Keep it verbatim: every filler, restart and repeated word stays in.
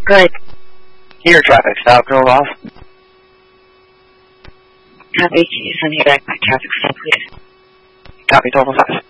Good. Here, traffic stop, go off. Copy, can you send me back my traffic stop, please? Copy, twelve oh five.